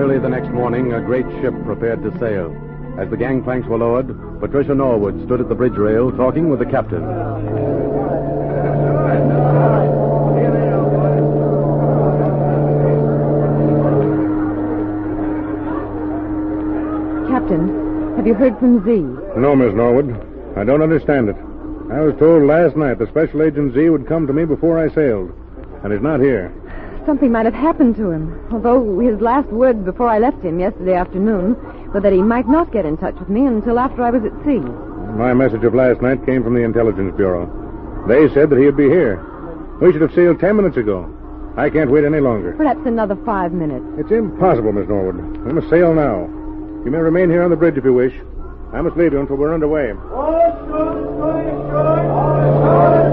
Early the next morning, a great ship prepared to sail. As the gangplanks were lowered, Patricia Norwood stood at the bridge rail talking with the captain. Captain, have you heard from Z? No, Miss Norwood. I don't understand it. I was told last night the Special Agent Z would come to me before I sailed, and he's not here. Something might have happened to him, although his last words before I left him yesterday afternoon were that he might not get in touch with me until after I was at sea. My message of last night came from the Intelligence Bureau. They said that he'd be here. We should have sailed 10 minutes ago. I can't wait any longer. Perhaps another 5 minutes. It's impossible, Miss Norwood. We must sail now. You may remain here on the bridge if you wish. I must leave you until we're underway. All ashore, destroy, destroy. All ashore,